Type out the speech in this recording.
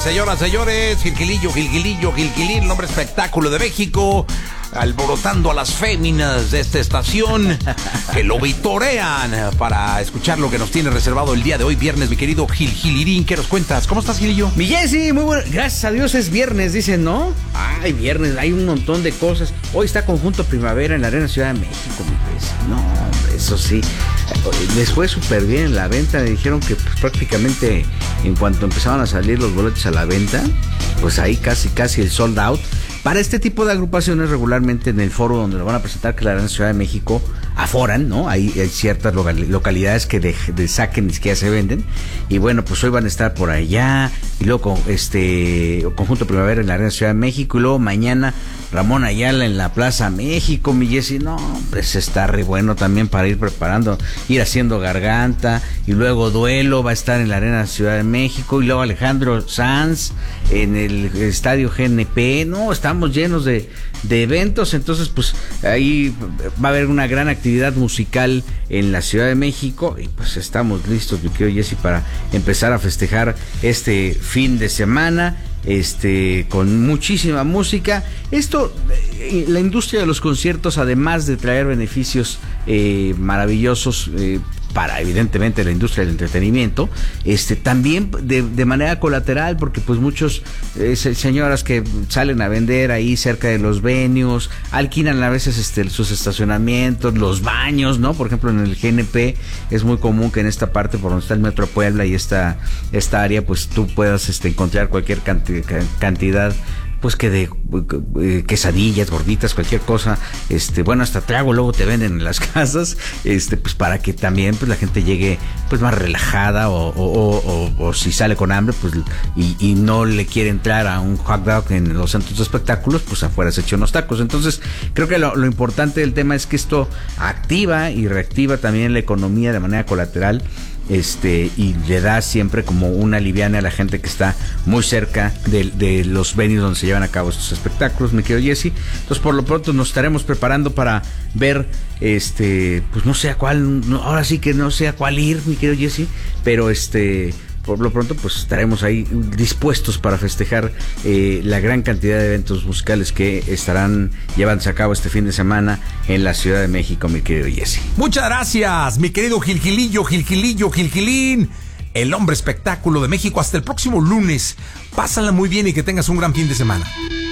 Señoras, señores, Gilquilín, nombre espectáculo de México, alborotando a las féminas de esta estación que lo vitorean para escuchar lo que nos tiene reservado el día de hoy, viernes, mi querido Gilirín. ¿Qué nos cuentas? ¿Cómo estás, Gilillo? Mi Jessy, muy bueno. Gracias a Dios es viernes, dicen, ¿no? Ay, viernes, hay un montón de cosas. Hoy está Conjunto Primavera en la Arena Ciudad de México, mi Jessy. No, hombre, eso sí. Les fue súper bien en la venta. Me dijeron que pues, prácticamente en cuanto empezaban a salir los boletos a la venta, pues ahí casi el sold out. Para este tipo de agrupaciones, regularmente en el foro donde lo van a presentar, que es la Arena Ciudad de México, aforan, ¿no? Hay ciertas localidades que de saquen ni siquiera se venden. Y bueno, pues hoy van a estar por allá. Y luego Conjunto Primavera en la Arena Ciudad de México. Y luego mañana Ramón Ayala en la Plaza México, mi Jessy. No, hombre, se está re bueno también para ir preparando, ir haciendo garganta. Y luego Duelo va a estar en la Arena Ciudad de México. Y luego Alejandro Sanz en el Estadio GNP. No, estamos llenos de eventos. Entonces, pues ahí va a haber una gran actividad musical en la Ciudad de México. Y pues estamos listos, mi querido Jessy, para empezar a festejar este fin de semana. Con muchísima música. La industria de los conciertos, además de traer beneficios maravillosos para evidentemente la industria del entretenimiento, también de manera colateral, porque pues muchos señoras que salen a vender ahí cerca de los venues, alquilan a veces sus estacionamientos, los baños, ¿no? Por ejemplo, en el GNP es muy común que en esta parte por donde está el Metro Puebla y esta área, pues tú puedas encontrar cualquier cantidad, pues que de quesadillas, gorditas, cualquier cosa, bueno, hasta trago luego te venden en las casas, pues para que también pues la gente llegue pues más relajada o si sale con hambre, pues y no le quiere entrar a un hot dog en los centros de espectáculos, pues afuera se echa unos tacos. Entonces, creo que lo importante del tema es que esto activa y reactiva también la economía de manera colateral. Y le da siempre como una aliviana a la gente que está muy cerca de los venues donde se llevan a cabo estos espectáculos, mi querido Jessy. Entonces, por lo pronto nos estaremos preparando para ver, pues no sé a cuál, ahora sí que no sé a cuál ir, mi querido Jessy, pero por lo pronto pues estaremos ahí dispuestos para festejar la gran cantidad de eventos musicales que estarán llevándose a cabo este fin de semana en la Ciudad de México, mi querido Jessy. Muchas gracias, mi querido Gilquilín, el hombre espectáculo de México. Hasta el próximo lunes. Pásala muy bien y que tengas un gran fin de semana.